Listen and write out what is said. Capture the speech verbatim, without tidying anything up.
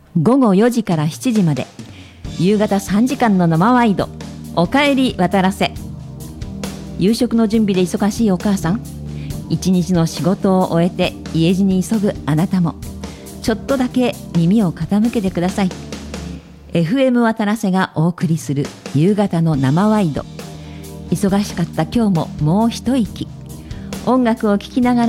ごごよじからしちじまで、夕方さんじかんの生ワイド、おかえり渡らせ。夕食の準備で忙しいお母さん、一日の仕事を終えて家路に急ぐあなたも、ちょっとだけ耳を傾けてください。 エフエム 渡らせがお送りする夕方の生ワイド。忙しかった今日ももう一息、音楽を聴きながら